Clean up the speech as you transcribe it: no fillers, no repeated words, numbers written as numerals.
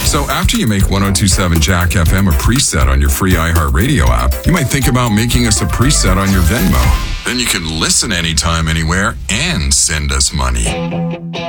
So after you make 1027 Jack FM a preset on your free iHeartRadio app, you might think about making us a preset on your Venmo. Then you can listen anytime, anywhere, and send us money.